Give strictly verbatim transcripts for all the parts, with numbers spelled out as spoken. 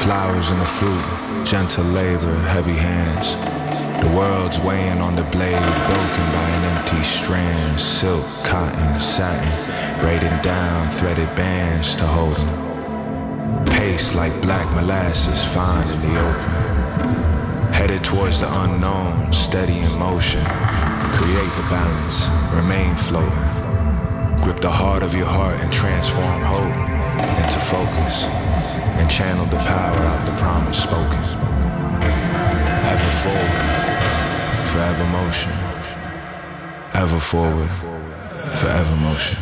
flowers and the fruit, gentle labor, heavy hands. The world's weighing on the blade, broken by an empty strand. Silk, cotton, satin, braided down, threaded bands to hold them. Pace like black molasses, fine in the open. Headed towards the unknown, steady in motion. Create the balance, remain floating. Grip the heart of your heart and transform hope into focus. And channel the power out the promise spoken. Ever forward, forever motion. Ever forward, forever motion.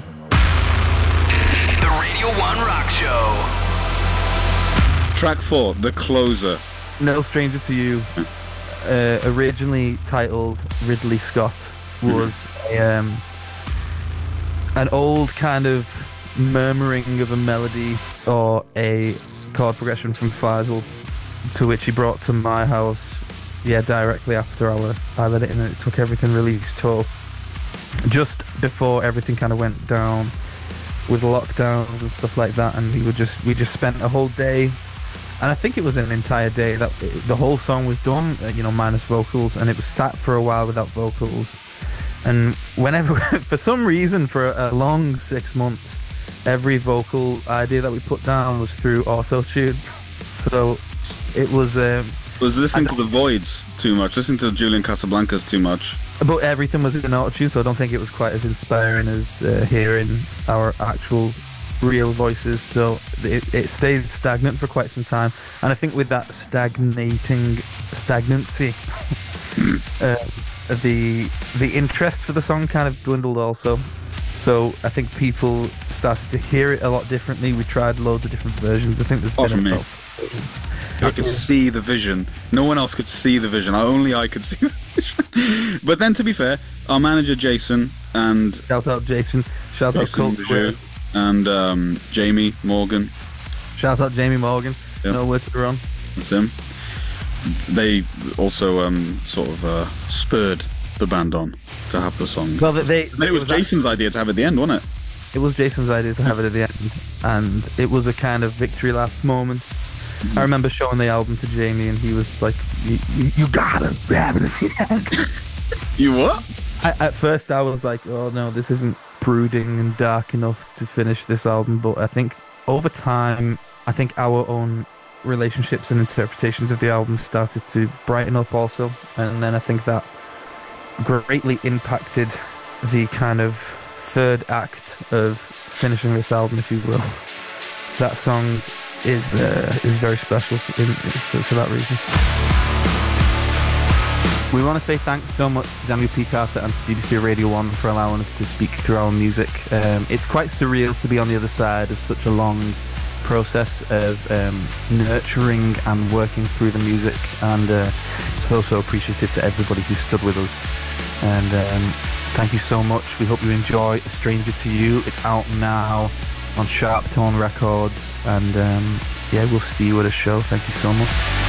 The Radio one Rock Show. Track four, The Closer. No Stranger to You, uh, originally titled Ridley Scott, was a, um, an old kind of murmuring of a melody or a chord progression from Faisal, to which he brought to my house, yeah, directly after our I Let It In and It Took Everything release tour, just before everything kind of went down with lockdowns and stuff like that. And he would just we just spent a whole day, and I think it was an entire day that the whole song was done, you know, minus vocals, and it was sat for a while without vocals. And whenever, for some reason, for a long six months, every vocal idea that we put down was through auto-tune. So it was... Um, was listening to The Voids too much, listening to Julian Casablancas too much. But everything was in auto-tune, so I don't think it was quite as inspiring as uh, hearing our actual real voices. So it, it stayed stagnant for quite some time. And I think with that stagnating stagnancy, uh, the the interest for the song kind of dwindled also. So I think people started to hear it a lot differently. We tried loads of different versions. I think there's been me. about four versions. I could see the vision. No one else could see the vision. Only I could see the vision. But then, to be fair, our manager Jason and Shout out Jason. Shout out Colt. And um, Jamie Morgan. Shout out Jamie Morgan. Yep. No word to run. That's him. They also um, sort of uh, spurred the band on to have the song. Well, they, it, it was, was Jason's idea to have it at the end, wasn't it? It was Jason's idea to have it at the end, and it was a kind of victory lap moment. Mm-hmm. I remember showing the album to Jamie, and he was like, "You, you, you gotta have it at the end." You what? I, at first, I was like, "Oh no, this isn't brooding and dark enough to finish this album." But I think over time, I think our own relationships and interpretations of the album started to brighten up also, and then I think that greatly impacted the kind of third act of finishing this album, if you will. That song is uh, is very special for, in, for, for that reason. We want to say thanks so much to Daniel P. Carter and to B B C Radio one for allowing us to speak through our music. Um, it's quite surreal to be on the other side of such a long process of um, nurturing and working through the music, and uh, so so appreciative to everybody who stood with us, and um, thank you so much. We hope you enjoy A Stranger to You. It's out now on Sharp Tone Records, and um, yeah, we'll see you at a show. Thank you so much.